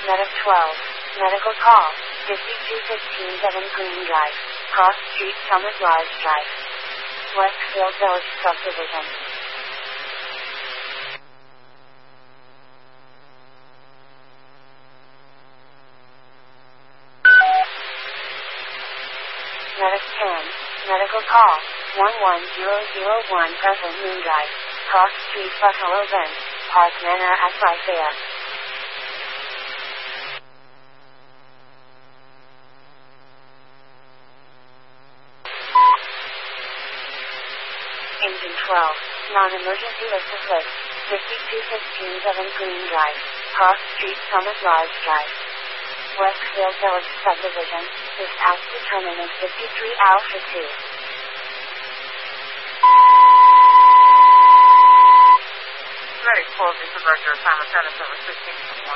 Medic 12. Medical call. 5215 Devon Green Drive. Cross Street, Summit Rise Drive. Westfield Village Subdivision. Medic 10. Medical call. 11001 Crescent Moon Drive. Cross Street, Buffalo Bend. Park Manor at Lythea. Engine 12. Non-emergency list of list. 5215 Devon Green Drive. Cross Street, Summit Rise Drive. Westfield Village Subdivision. Dispatch to terminus 53 Alpha 2. Medic 12, this is Roger, assignment 7716.